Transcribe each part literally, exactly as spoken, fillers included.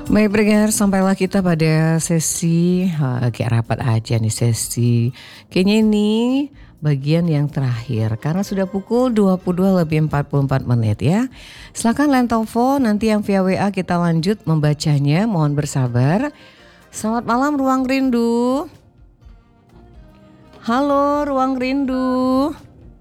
Baik pendengar, sampailah kita pada sesi uh, kayak rapat aja nih sesi. Kayaknya ini bagian yang terakhir karena sudah pukul dua puluh dua lebih empat puluh empat menit ya. Silakan line telepon, nanti yang via W A kita lanjut membacanya, mohon bersabar. Selamat malam Ruang Rindu. Halo Ruang Rindu.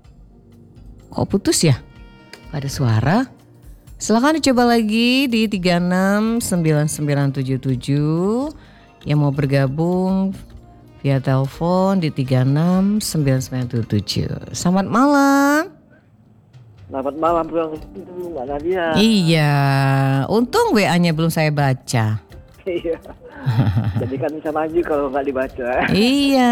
Kok putus ya? Ada suara? Silakan dicoba lagi di tiga enam sembilan sembilan tujuh tujuh. Yang mau bergabung via telepon di tiga enam sembilan sembilan tujuh tujuh. Selamat malam. Selamat malam Bang Mbak Nadia. Iya, untung W A-nya belum saya baca. Iya. Jadi kan bisa maju kalau nggak dibaca. Iya,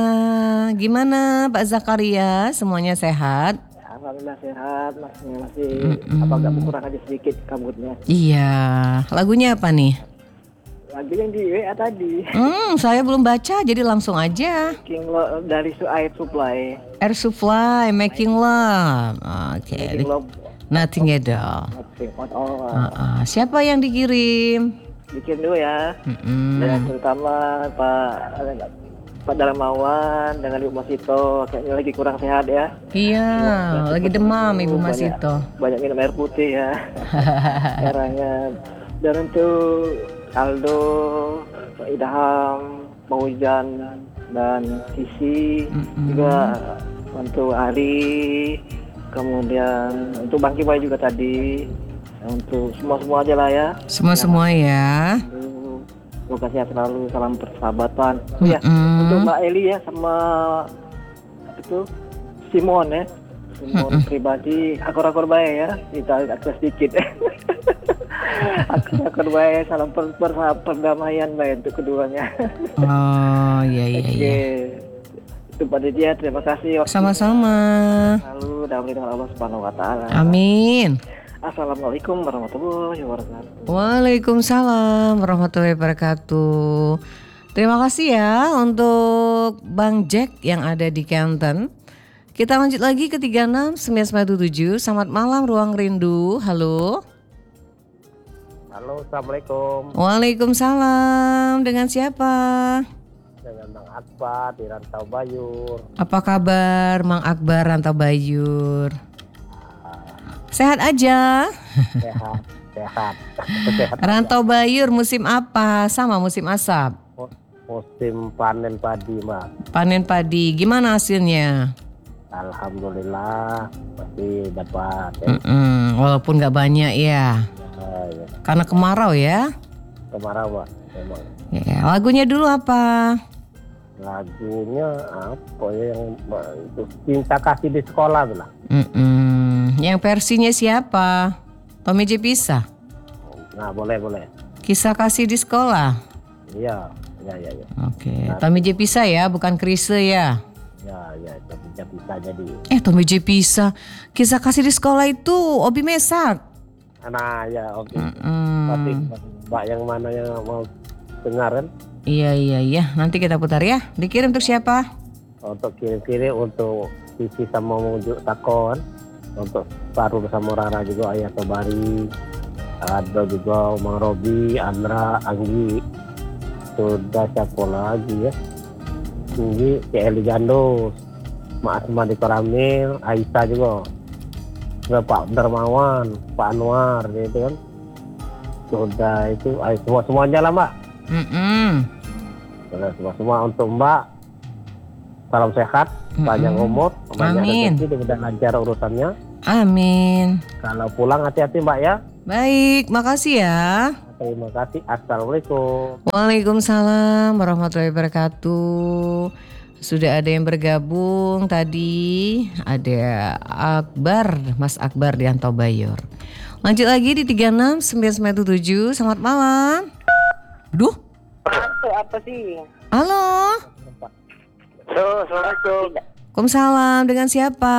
gimana Pak Zakaria? Semuanya sehat? Alhamdulillah sehat, masih masih apa nggak berkurang aja sedikit kabutnya. Iya, lagunya apa nih? Lagu yang di W A tadi. Hmm, saya belum baca jadi langsung aja. King Lo dari Su Air Supply. Air Supply, Making Love. Oke. Making Love. Nothing at all. Nothing at all. Uh-uh. Siapa yang dikirim? Bikin dulu ya. Mm-mm. Dan terutama Pak Pak Darmawan dengan Ibu Masito kayaknya lagi kurang sehat ya. Iya, Semoga lagi cepat demam sembuh, Ibu banyak- Masito. Banyak minum air putih ya. Caranya. Dan untuk Aldo, Pak Idham, Pak Hujan, dan Sisi, Mm-mm. juga untuk Ari, kemudian untuk Bang Kibai juga tadi, untuk semua-semua aja lah ya. Semua-semua ya. Aduh, semoga sehat selalu, salam persahabatan. Oh ya, Mm-mm. untuk Mbak Eli ya sama itu Simon ya. Simon pribadi akor-akor baik ya, kita akses sedikit. Akor-akor baik, salam per, per- perdamaian baik untuk keduanya. Oh, iya iya Oke, iya. itu Pak Didia, terima kasih. waktunya. Sama-sama. Lalu damai dengan Allah Subhanahu Wa Taala. Amin. Assalamualaikum warahmatullahi wabarakatuh. Waalaikumsalam warahmatullahi wabarakatuh. Terima kasih ya untuk Bang Jack yang ada di Canton. Kita lanjut lagi ke tiga enam sembilan sembilan tujuh. Selamat malam Ruang Rindu. Halo. Halo, assalamualaikum. Waalaikumsalam. Dengan siapa? Dengan Bang Akbar di Rantau Bayur. Apa kabar Mang Akbar Rantau Bayur? Sehat aja. Sehat, sehat, sehat. Rantau Bayur musim apa? Sama musim asap. Musim panen padi, Mas. Panen padi. Gimana hasilnya? Alhamdulillah masih dapat. Ya. Mm-mm, walaupun nggak banyak ya. Ah, ya. Karena kemarau ya. Kemarau, Mas. Memang. Ya, lagunya dulu apa? Lagunya apa ya yang itu cinta kasih di sekolah tuh lah. Mm-mm. Yang versinya siapa? Tommy J Pisa. Nah, boleh, boleh. Kisah kasih di sekolah. Iya, ya, ya, ya. Oke, Tommy J Pisa ya, bukan Krise ya. Ya, ya, itu bisa bisa jadi. Eh, Tommy J Pisa. Kisah kasih di sekolah itu Obi Mesak. Nah, ya, oke. Mm-mm. Tapi Mbak yang mana yang mau dengar kan? Iya iya iya, nanti kita putar ya. Dikirim untuk siapa? Untuk kirim-kirim untuk Sisi sama Mujuk Takon, untuk Paru sama Rara juga, Ayah Tobari, ada juga Mang Robi, Andra, Anggi, sudah siapa lagi ya? Anggi, C Eli Gandos, Mak Asma di Koramil, Aisyah juga, juga Pak Darmawan, Pak Anwar, gitu kan? Sudah itu, ayo semua semuanya lah Mbak. Mm-mm. Sudah semua semua untuk Mbak. Salam sehat, Mm-mm. panjang umur, banyak Amin. rezeki, dan lancar urusannya. Amin. Kalau pulang hati-hati Mbak ya. Baik, makasih ya. Terima kasih. Assalamualaikum. Waalaikumsalam warahmatullahi wabarakatuh. Sudah ada yang bergabung tadi. Ada Akbar, Mas Akbar di Rantau Bayur. Lanjut lagi di tiga enam sembilan sembilan tujuh. Selamat malam. Duh. Itu apa sih? Halo. Halo, assalamualaikum. Waalaikumsalam. Dengan siapa?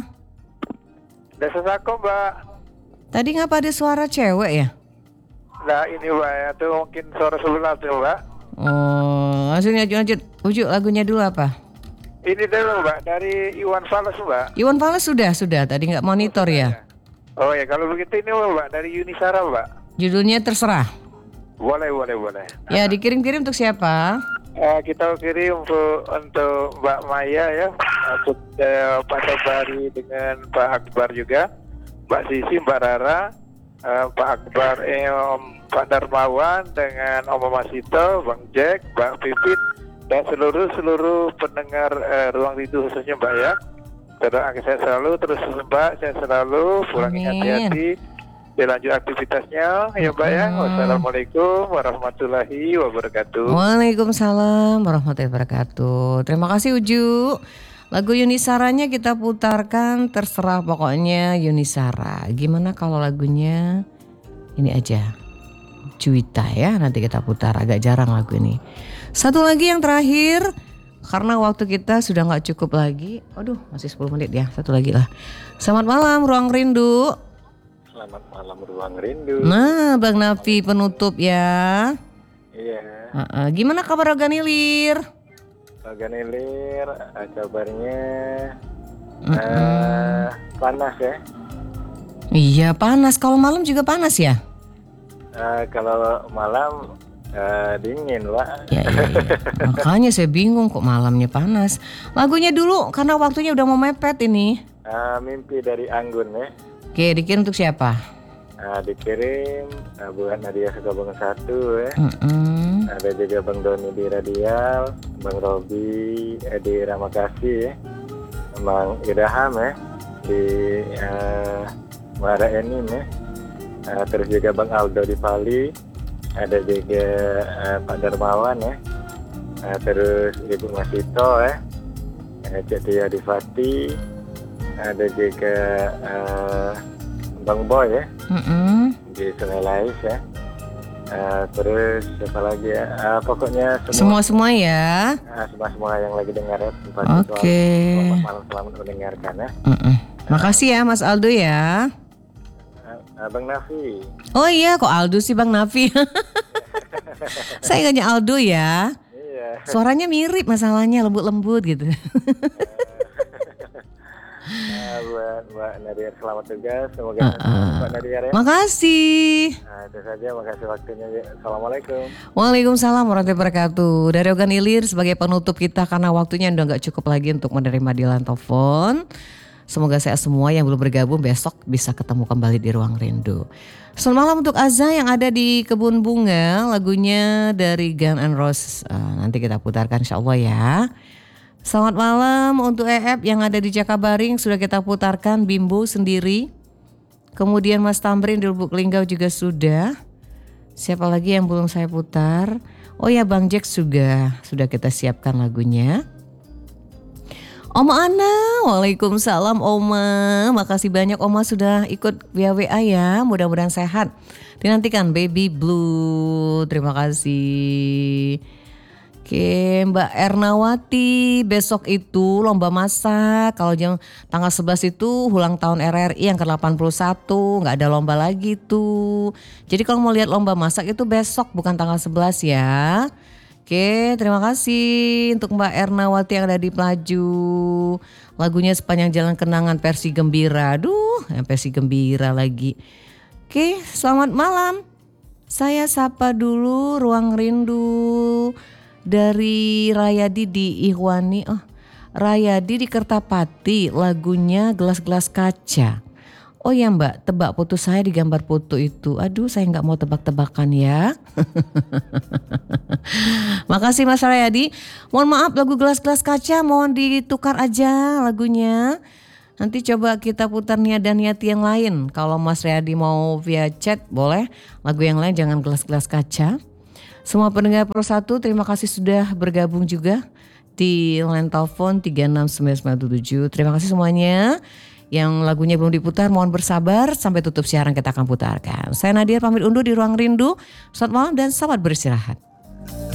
Desa Sako, Mbak. Tadi ngapa ada suara cewek ya? Nah ini Mbak ya, itu mungkin suara seluler tuh Mbak. Oh, langsung lanjut lanjut. Ujuk lagunya dulu apa? Ini dulu Mbak, dari Iwan Fals Mbak. Iwan Fals sudah sudah. Tadi nggak monitor ya. Oh ya, kalau begitu ini Mbak, dari Yuni Sara Mbak. Judulnya terserah. Boleh, boleh, boleh. Ya, dikirim-kirim untuk siapa? Eh, kita kirim untuk, untuk Mbak Maya ya, untuk eh, Pak Sabari dengan Pak Akbar juga, Mbak Sisi, Mbak Rara, eh, Pak Akbar, eh, Om Pak Darmawan dengan Om Masito, Bang Jack, Bang Pipit, dan seluruh seluruh pendengar eh, Ruang Rindu khususnya Mbak ya. Doa saya selalu, terus Mbak, saya selalu pulang Amin. hati-hati, dilanjut aktivitasnya ya Mbak ya. Mm-mm. Wassalamualaikum warahmatullahi wabarakatuh. Waalaikumsalam warahmatullahi wabarakatuh. Terima kasih Uju. Lagu Yunisaranya kita putarkan, terserah pokoknya Yunisara. Gimana kalau lagunya ini aja, Cuita ya, nanti kita putar, agak jarang lagu ini. Satu lagi yang terakhir, karena waktu kita sudah gak cukup lagi. Aduh, masih sepuluh menit ya, satu lagi lah. Selamat malam Ruang Rindu. Selamat malam Ruang Rindu. Nah, Bang Nafi penutup ya. Iya. Uh-uh. Gimana kabar Organilir? Organilir, kabarnya Uh-uh. eh, panas ya. Iya panas, kalau malam juga panas ya? Eh, kalau malam eh, dingin Pak. Ya, ya, ya. Makanya saya bingung kok malamnya panas. Lagunya dulu karena waktunya udah mau mepet ini. Eh, mimpi dari Anggun ya. Oke, dikirim untuk siapa? Eh, dikirim eh, buat Nadia Sukabumi satu ya. Mm-mm. Ada juga Bang Doni di Radial, Bang Robi eh, di Ramakasi ya. Bang Idaham ya di eh, Muara Enim ya. Uh, terus juga Bang Aldo di Bali, ada juga uh, Pak Darmawan ya, uh, terus Ibu Masito ya, uh, Cik Tia di Fati, ada juga uh, Bang Boy ya Mm-mm. di Sungai Lais ya, uh, terus siapa lagi ya, uh, pokoknya semua Semua semua ya. uh, semua semua yang lagi dengar ya, Oke. selamat malam, selamat mendengarkan ya. Mm-mm. Makasih ya Mas Aldo ya. Uh, Bang Nafi. Oh iya, kok Aldo sih Bang Nafi? Saya ingatnya Aldo ya. Iya. Suaranya mirip masalahnya, lembut-lembut gitu. Nah, buat Mbak Nadia selamat tugas, semoga Uh-uh. Mbak Nadia ya. Makasih. Nah, itu saja, makasih waktunya. Assalamualaikum. Waalaikumsalam warahmatullahi wabarakatuh. Dari Ogan Ilir sebagai penutup kita karena waktunya udah gak cukup lagi untuk menerima di line telepon. Semoga saya semua yang belum bergabung besok bisa ketemu kembali di Ruang Rindu. Selamat malam untuk Azza yang ada di Kebun Bunga, lagunya dari Gun and Roses. Uh, nanti kita putarkan insya Allah ya. Selamat malam untuk E F yang ada di Jakabaring, sudah kita putarkan Bimbo sendiri. Kemudian Mas Tamrin di Lubuk Linggau juga sudah. Siapa lagi yang belum saya putar? Oh ya Bang Jack juga sudah kita siapkan lagunya. Oma Ana, waalaikumsalam Oma. Makasih banyak Oma sudah ikut via W A ya. Mudah-mudahan sehat. Dinantikan Baby Blue. Terima kasih. Oke Mbak Ernawati, besok itu lomba masak. Kalau jam tanggal sebelas itu ulang tahun R R I yang ke delapan puluh satu. Gak ada lomba lagi tuh. Jadi kalau mau lihat lomba masak itu besok bukan tanggal sebelas ya. Oke, terima kasih untuk Mbak Ernawati yang ada di Pelaju. Lagunya Sepanjang Jalan Kenangan versi gembira. Aduh, yang versi gembira lagi. Oke, selamat malam. Saya sapa dulu Ruang Rindu dari Rayadi di Ihwani. Oh, Rayadi di Kertapati, lagunya Gelas-Gelas Kaca. Oh ya Mbak, tebak foto saya di gambar foto itu. Aduh, saya nggak mau tebak-tebakan ya. Makasih Mas Rayadi. Mohon maaf lagu Gelas-Gelas Kaca mohon ditukar aja lagunya. Nanti coba kita putar Nia dan Niati yang lain. Kalau Mas Rayadi mau via chat boleh. Lagu yang lain jangan Gelas-Gelas Kaca. Semua pendengar Pro satu terima kasih sudah bergabung juga di line telepon tiga enam sembilan sembilan tujuh. Terima kasih semuanya. Yang lagunya belum diputar mohon bersabar sampai tutup siaran kita akan putarkan. Saya Nadia pamit undur di Ruang Rindu. Selamat malam dan selamat beristirahat.